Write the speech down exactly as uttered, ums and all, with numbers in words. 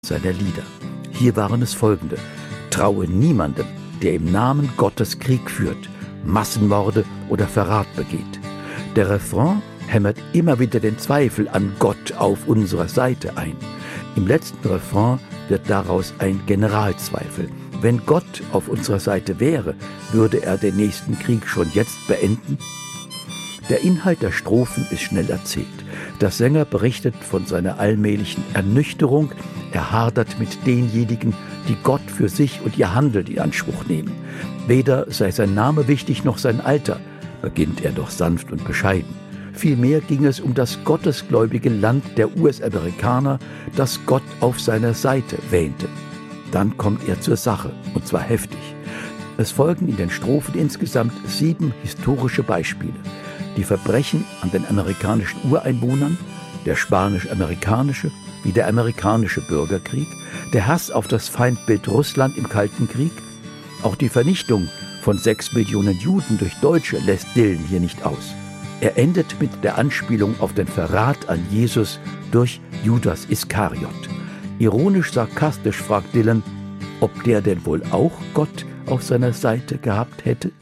seiner Lieder. Hier waren es folgende: Traue niemandem, der im Namen Gottes Krieg führt, Massenmorde oder Verrat begeht. Der Refrain hämmert immer wieder den Zweifel an Gott auf unserer Seite ein. Im letzten Refrain wird daraus ein Generalzweifel. Wenn Gott auf unserer Seite wäre, würde er den nächsten Krieg schon jetzt beenden? Der Inhalt der Strophen ist schnell erzählt. Der Sänger berichtet von seiner allmählichen Ernüchterung. Er hadert mit denjenigen, die Gott für sich und ihr Handeln in Anspruch nehmen. Weder sei sein Name wichtig noch sein Alter, beginnt er doch sanft und bescheiden. Vielmehr ging es um das gottesgläubige Land der U S-Amerikaner, das Gott auf seiner Seite wähnte. Dann kommt er zur Sache, und zwar heftig. Es folgen in den Strophen insgesamt sieben historische Beispiele. Die Verbrechen an den amerikanischen Ureinwohnern, der spanisch-amerikanische wie der amerikanische Bürgerkrieg, der Hass auf das Feindbild Russland im Kalten Krieg, auch die Vernichtung von sechs Millionen Juden durch Deutsche lässt Dylan hier nicht aus. Er endet mit der Anspielung auf den Verrat an Jesus durch Judas Iskariot. Ironisch-sarkastisch fragt Dylan, ob der denn wohl auch Gott auf seiner Seite gehabt hätte?